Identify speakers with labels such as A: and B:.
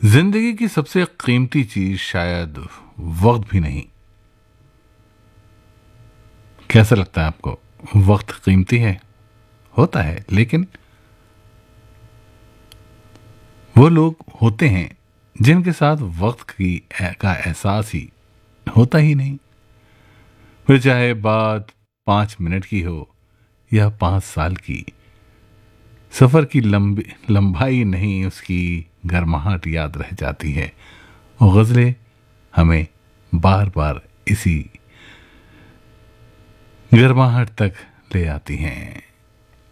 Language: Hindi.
A: जिंदगी की सबसे कीमती चीज शायद वक्त भी नहीं। कैसा लगता है आपको? वक्त कीमती है? होता है, लेकिन वो लोग होते हैं जिनके साथ वक्त का एहसास ही होता ही नहीं। फिर चाहे बात 5 मिनट की हो या 5 साल की, सफर की लंबाई नहीं, उसकी गर्माहट याद रह जाती है। और गजलें हमें बार बार इसी गर्माहट तक ले आती हैं।